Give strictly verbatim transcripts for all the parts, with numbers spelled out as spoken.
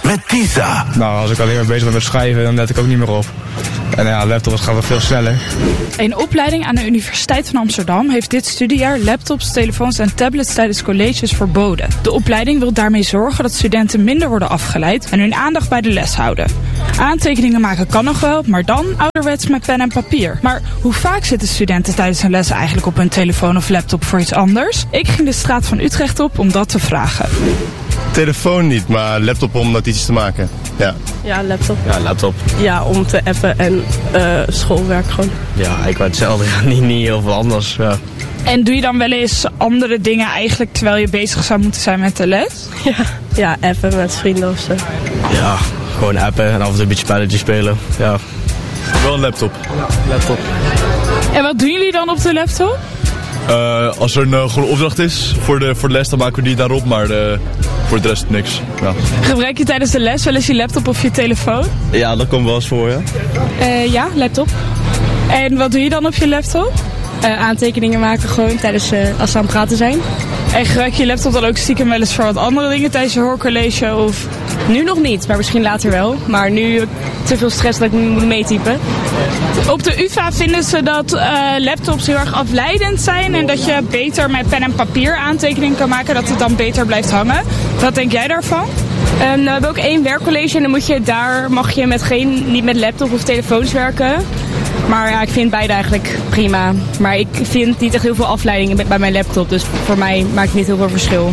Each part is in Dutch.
met Tisa. Nou, als ik alleen maar bezig ben met schrijven, dan let ik ook niet meer op. En ja, laptop gaat wel veel sneller. Een opleiding aan de Universiteit van Amsterdam heeft dit studiejaar laptops, telefoons en tablets tijdens colleges verboden. De opleiding wil daarmee zorgen dat studenten minder worden afgeleid en hun aandacht bij de les houden. Aantekeningen maken kan nog wel, maar dan ouderwets met pen en papier. Maar hoe vaak zitten studenten tijdens een les eigenlijk op hun telefoon of laptop voor iets anders? Ik ging de straat van Utrecht op om dat te vragen. Telefoon niet, maar laptop om notities te maken. Ja, ja laptop. Ja, laptop. Ja, om te appen en uh, schoolwerk gewoon. Ja, ik weet hetzelfde. niet, niet heel veel anders. Ja. En doe je dan wel eens andere dingen eigenlijk terwijl je bezig zou moeten zijn met de les? Ja, ja appen met vrienden of zo. Ja, gewoon appen en af en toe een beetje spelletjes spelen. Ja. Wel een laptop. Ja, laptop. En wat doen jullie dan op de laptop? Uh, als er een uh, goede opdracht is voor de, voor de les, dan maken we die daarop, maar uh, voor de rest niks. Ja. Gebruik je tijdens de les wel eens je laptop of je telefoon? Ja, dat komt wel eens voor, ja. Uh, ja, laptop. En wat doe je dan op je laptop? Uh, aantekeningen maken gewoon tijdens uh, als we aan het praten zijn. En gebruik je je laptop dan ook stiekem wel eens voor wat andere dingen tijdens je hoorcollege? Of? Nu nog niet, maar misschien later wel. Maar nu te veel stress dat ik moet meetypen. Op de U vA vinden ze dat uh, laptops heel erg afleidend zijn en dat je beter met pen en papier aantekeningen kan maken, dat het dan beter blijft hangen. Wat denk jij daarvan? Um, we hebben ook één werkcollege en dan moet je, daar mag je met geen, niet met laptop of telefoons werken. Maar ja, ik vind beide eigenlijk prima. Maar ik vind niet echt heel veel afleidingen bij mijn laptop, dus voor mij maakt het niet heel veel verschil.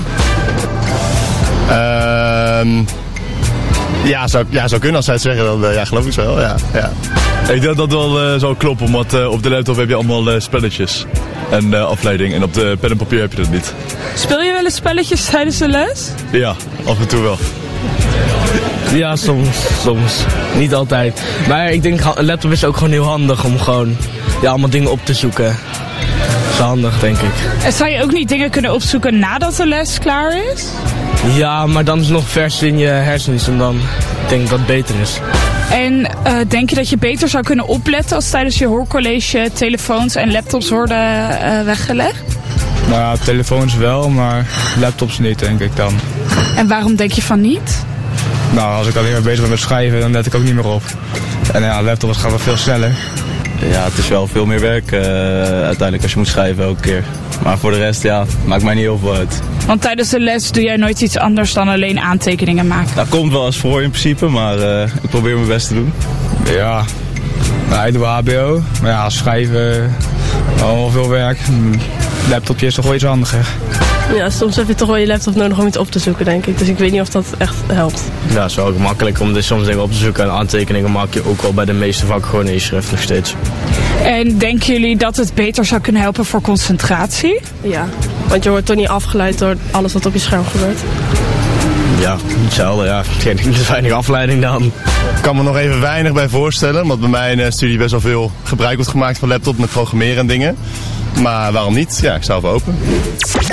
Ehm... Uh, ja, zou, ja, zou kunnen als zij het zeggen, dan uh, ja, geloof ik wel. Ja, ja. Ik denk dat dat wel uh, zou kloppen, want uh, op de laptop heb je allemaal uh, spelletjes en uh, afleiding. En op de pen en papier heb je dat niet. Speel je wel eens spelletjes tijdens de les? Ja, af en toe wel. Ja, soms, soms. Niet altijd. Maar ik denk, een laptop is ook gewoon heel handig om gewoon ja, allemaal dingen op te zoeken. Dat is handig, denk ik. En zou je ook niet dingen kunnen opzoeken nadat de les klaar is? Ja, maar dan is het nog vers in je hersens en dan denk ik dat het beter is. En uh, denk je dat je beter zou kunnen opletten als tijdens je hoorcollege telefoons en laptops worden uh, weggelegd? Nou ja, telefoons wel, maar laptops niet, denk ik dan. En waarom denk je van niet? Nou, als ik alleen maar bezig ben met schrijven, dan let ik ook niet meer op. En ja, laptop gaat wel veel sneller. Ja, het is wel veel meer werk uh, uiteindelijk als je moet schrijven elke keer. Maar voor de rest, ja, maakt mij niet heel veel uit. Want tijdens de les doe jij nooit iets anders dan alleen aantekeningen maken? Dat komt wel eens voor in principe, maar uh, ik probeer mijn best te doen. Ja, nou, ik doe H B O. Maar ja, schrijven, al veel werk. Laptopje is toch wel iets handiger. Ja, soms heb je toch wel je laptop nodig om iets op te zoeken, denk ik. Dus ik weet niet of dat echt helpt. Ja, het is wel ook makkelijk om dus soms dingen op te zoeken. En aantekeningen maak je ook wel bij de meeste vakken gewoon in je schrift nog steeds. En denken jullie dat het beter zou kunnen helpen voor concentratie? Ja, want je wordt toch niet afgeleid door alles wat op je scherm gebeurt. Ja, hetzelfde, ja. Er is weinig afleiding dan. Ik kan me nog even weinig bij voorstellen, want bij mij in de studie best wel veel gebruik wordt gemaakt van laptop met programmeren en dingen. Maar waarom niet? Ja, ik sta wel open.